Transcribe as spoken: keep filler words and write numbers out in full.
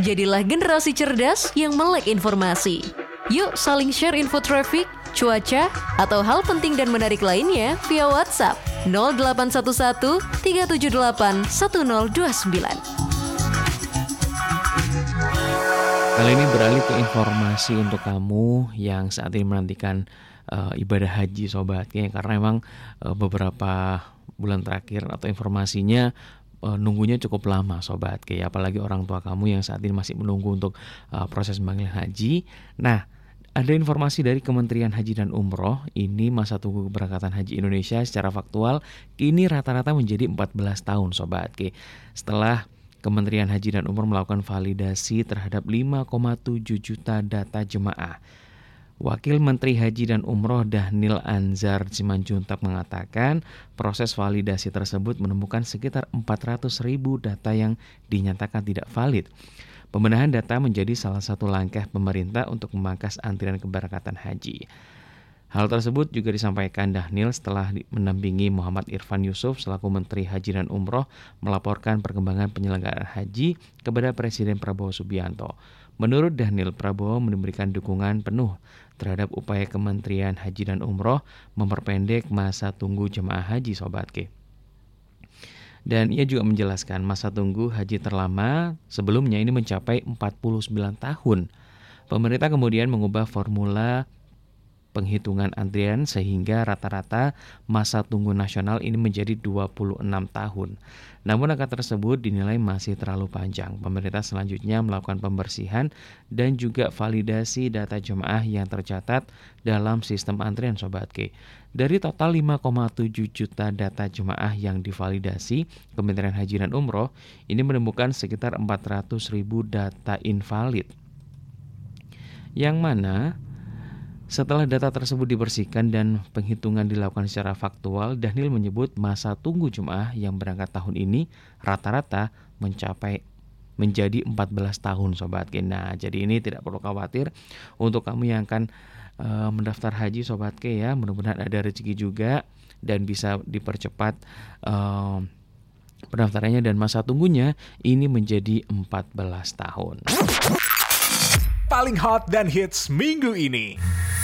Jadilah generasi cerdas yang melek informasi. Yuk saling share info traffic, cuaca, atau hal penting dan menarik lainnya via WhatsApp nol delapan satu satu tiga tujuh delapan satu nol dua sembilan. Kali ini beralih ke informasi untuk kamu yang saat ini menantikan uh, ibadah haji sobat ya, karena memang uh, beberapa bulan terakhir atau informasinya uh, nunggunya cukup lama sobat ya, apalagi orang tua kamu yang saat ini masih menunggu untuk uh, proses pemanggilan haji. Nah, ada informasi dari Kementerian Haji dan Umroh, ini masa tunggu keberangkatan haji Indonesia secara faktual kini rata-rata menjadi empat belas tahun sobat. Oke. Setelah Kementerian Haji dan Umroh melakukan validasi terhadap lima koma tujuh juta data jemaah. Wakil Menteri Haji dan Umroh Dhanil Anzar Simanjuntak mengatakan proses validasi tersebut menemukan sekitar empat ratus ribu data yang dinyatakan tidak valid. Pembenahan data menjadi salah satu langkah pemerintah untuk memangkas antrian keberangkatan haji. Hal tersebut juga disampaikan Dhanil setelah mendampingi Muhammad Irfan Yusuf selaku Menteri Haji dan Umroh melaporkan perkembangan penyelenggaraan haji kepada Presiden Prabowo Subianto. Menurut Dhanil, Prabowo memberikan dukungan penuh terhadap upaya Kementerian Haji dan Umroh memperpendek masa tunggu jemaah haji sobat K. Dan ia juga menjelaskan masa tunggu haji terlama sebelumnya ini mencapai empat puluh sembilan tahun. Pemerintah kemudian mengubah formula penghitungan antrian sehingga rata-rata masa tunggu nasional ini menjadi dua puluh enam tahun. Namun angka tersebut dinilai masih terlalu panjang. Pemerintah selanjutnya melakukan pembersihan dan juga validasi data jemaah yang tercatat dalam sistem antrian sobat K. Dari total lima koma tujuh juta data jemaah yang divalidasi, Kementerian Haji dan Umroh ini menemukan sekitar empat ratus ribu data invalid. Yang mana setelah data tersebut dibersihkan dan penghitungan dilakukan secara faktual, Dhanil menyebut masa tunggu jemaah yang berangkat tahun ini rata-rata mencapai menjadi empat belas tahun sobat. Nah, jadi ini tidak perlu khawatir untuk kamu yang akan uh, mendaftar haji sobat K ya. Mudah-mudahan ada rezeki juga dan bisa dipercepat uh, pendaftarannya dan masa tunggunya ini menjadi empat belas tahun. Paling hot dan hits minggu ini.